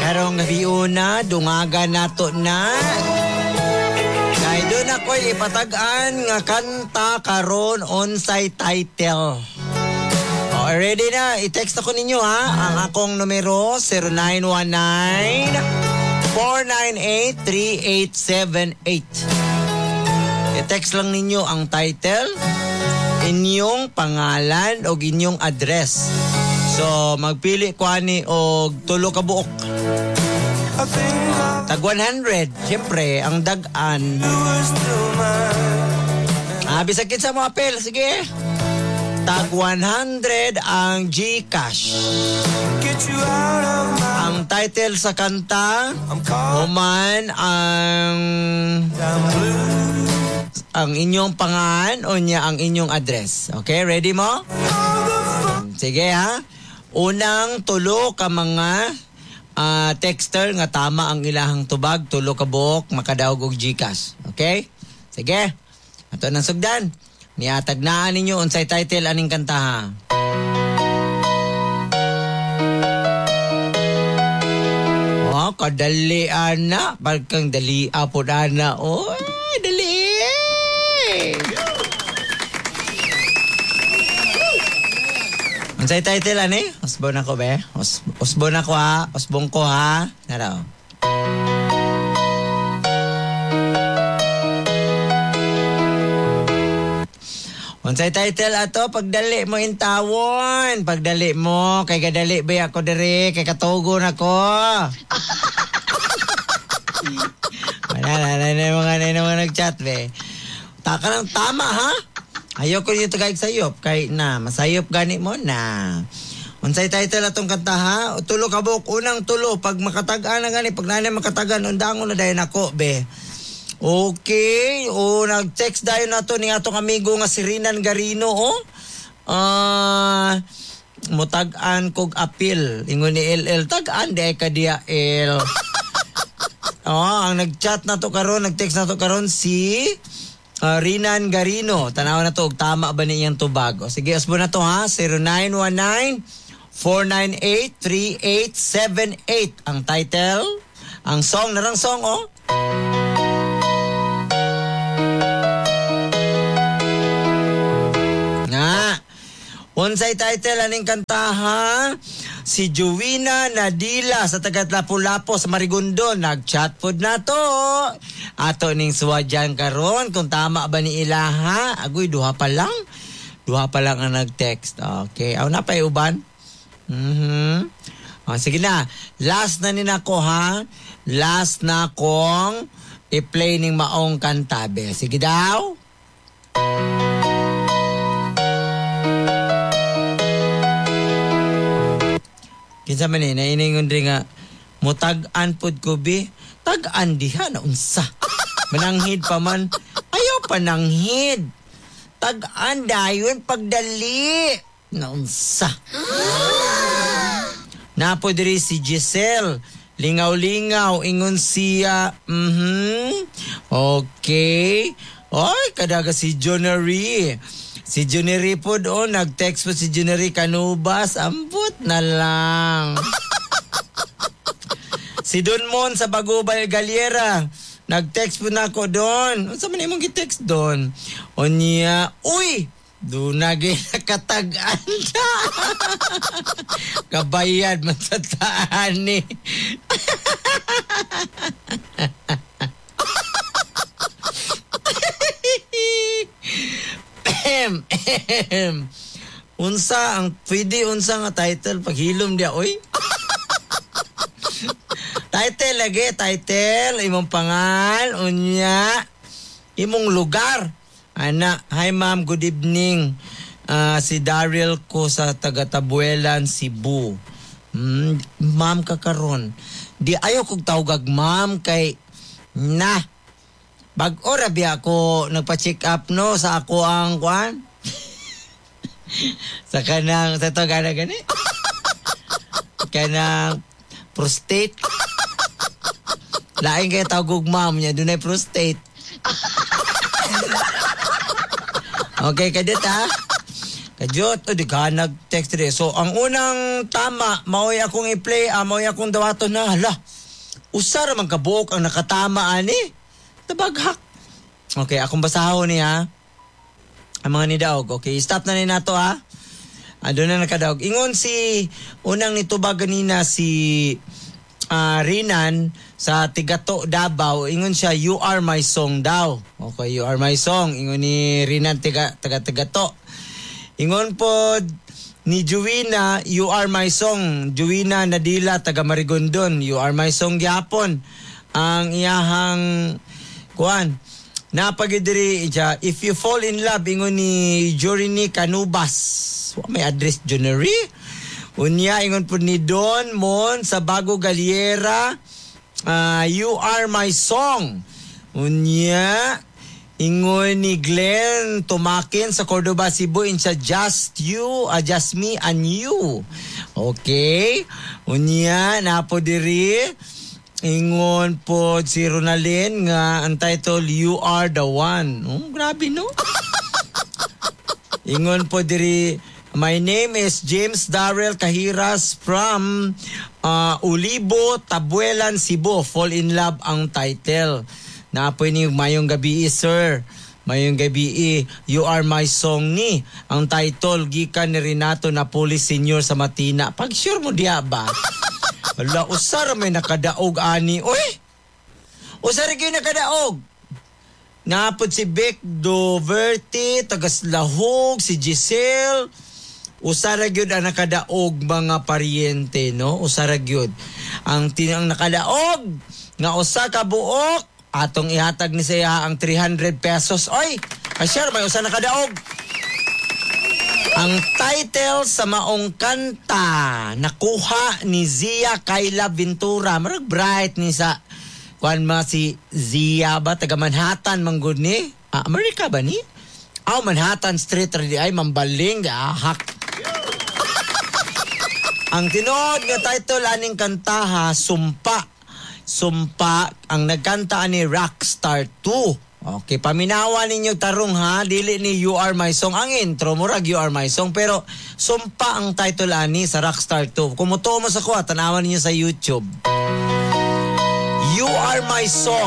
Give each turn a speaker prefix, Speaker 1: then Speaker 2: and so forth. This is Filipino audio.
Speaker 1: Karong biuna, dungaga nato na. Kaya doon ako'y ipatagaan nga kanta karon unsay title. Ready na? I-text ako ninyo ha. Ang akong numero 0919-498-3878. I-text lang ninyo ang title, inyong pangalan o inyong address. So, magpili ko ani og tulo ka buok. Tag 100. Siyempre, ang dagan. Bisagkin sa mga apel. Sige. Tag 100 ang GCash. Ang title sa kanta, human ang inyong pangalan o niya ang inyong address. Okay, ready mo? Sige ha. Unang tulo ka mga texter nga tama ang ilahang tubag, tulo ka buok, makadaog og GCash. Okay? Sige. Ato nang sugdan. Niatagnaan ninyo unsay title aning kanta ha. Oh, kadali ana, balkang dali apo ana. Oy, dali. Unsay title ani? Usbon ako be. Usbon ako ha. Usbon ko ha. Naraw. Unsay title ato? Pagdali mo intawon. Pagdali mo. Kay kadali ba ako diri. Kay katugon ako. Wala na mga nag-chat be. Taka lang tama ha. Ayoko nyo tagaig sayop. Kay na, masayop gani mo na. Unsay title atong kanta ha? Tulo ka buok. Unang tulo. Pag makatagaan na gani. Pag nanay makatagaan, undangon na dayon ako be. Okay. O, nag-text dayon na to ni atong amigo nga si Rinan Garino. Mutag-an kog apil. Ingon ni LL. Tag-an di ka dia L. Ang nag-chat na to karon, nag-text na to karon si Rinan Garino. Tanaw na to, tama ba niyang tubag? Sige, asbo na to ha. 0919-498-3878. Ang title, ang song, narang song unsay title aning kanta ha? Si Jowina Nadila sa taga Lapu-Lapu sa Marigondon. Nag-chat pod na to. Ato ning suwadyan karon kung tama ba ni ilaha. Agoy, duha pa lang. Duha pa lang ang nag-text. Okay. Aw na pa uban. Sige na. Last na nina ko ha. Last na kong i-play ning maong kanta be. Sige daw. Kinsa man ni naingon diri nga mutag-an pod ko be. Tag-an diha na unsa. Mananghid pa man. Ayaw pananghid. Tag-an dayon pagdali. Na unsa. Napo diri si Giselle. Lingaw-lingaw ingon siya. Okay. Oy, kadaga si Jonery. Si Jonery po doon, nag-text po si Jonery Canubas, ambot na lang. Si Don Mon sa Bagubay Galiera, nag-text po na ako doon. Ano sa man imong gi-text doon? O niya, uy! Doon naging nakatagaan na. Kabayad man sa taan ni. Unsa ang pwede unsa nga title paghilom dia oy. Title lagi, title imong pangal unya imong lugar. Ana, hi ma'am, good evening. Si Daryl ko sa taga Tabuelan, Cebu. Ma'am kakaron. Di ayo kog tawgag ma'am kay na bag-o ra biya ako nagpa-check up no sa ako ang kwan. Sa kanang sa to gani. Kanang prostate. Lain kay tawgog ma'am niya dunay prostate. Okay, kadit ha. Jot, o di ka nag-text rin. So, ang unang tama, maoy akong i-play, maoy akong dawato na, hala, usar man kabuok ang nakatama, ani. Tabaghak. Okay, akong basahon niya. Ang mga nidaog. Okay, stop na ni nato, ha. Doon na nakadaog. Ingon si, unang nitubag ganina si Rinan sa Tigato, Davao. Ingon siya, you are my song daw. Okay, you are my song. Ingon ni Rinan Tigato. Ingon po ni Juwina, you are my song. Juwina Nadila, taga Marigondon. You are my song gyapon. Ang iyahang kuan. Napagidiri siya, if you fall in love, ingon ni Jorini Canubas. May address Junary. Unya, ingon po ni Don Mon sa Bago Galiera. You are my song. Unya, ingon ni Glenn Tumakin sa Cordoba, Cebu, siya just you, just me and you. Okay. Unya, napo diri. Ingon po si Ronalyn nga ang title, You Are the One. Oh, grabe no? Ingon po diri, my name is James Darrell Cahiras from Ulibo, Tabuelan, Cebu. Fall in Love ang title. Naapoy ni Mayong Gabi, sir. Mayong Gabi, You Are My Song ni. Ang title, gikan ni Renato Napoles Sr. sa Matina. Pag sure mo diya ba? Wala, usar may nakadaog ani. Uy! Usar kayo nakadaog. Napod si Beck Doverty, tagas Lahog, si Giselle. Usara gyud ang nakadaog mga paryente, no? Usara gyud. Ang tinang nakadaog nga usa ka buok, atong ihatag ni siya ang 300 pesos. Oy, share may usa nakadaog. Ang title sa maong kanta nakuha ni Zia Kayla Ventura. Marag bright ni sa kuan ma si Zia ba taga Manhattan manggod ni? Amerika ba ni? Manhattan Street ready ay mambaling hak. Ang tinuod nga title aning kantaha, Sumpa. Sumpa ang nagkanta ni Rockstar 2. Okay, paminawa ninyo tarong ha, dili ni You Are My Song. Ang intro, murag You Are My Song, pero Sumpa ang title ani sa Rockstar 2. Kung mutuo mo sa kuha, tanawan ninyo sa YouTube. You Are My Song.